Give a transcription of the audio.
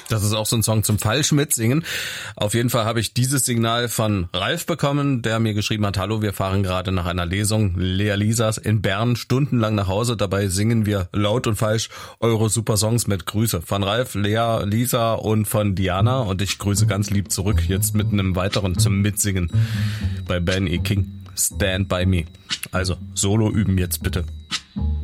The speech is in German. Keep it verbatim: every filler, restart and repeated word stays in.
Das ist auch so ein Song zum falsch mitsingen. Auf jeden Fall habe ich dieses Signal von Ralf bekommen, der mir geschrieben hat, hallo, wir fahren gerade nach einer Lesung Lea Lisas in Bern stundenlang nach Hause. Dabei singen wir laut und falsch eure super Songs mit. Grüße von Ralf, Lea, Lisa und von Diana. Und ich grüße ganz lieb zurück, jetzt mit einem weiteren zum Mitsingen bei Ben E. King. Stand By Me. Also Solo üben jetzt bitte.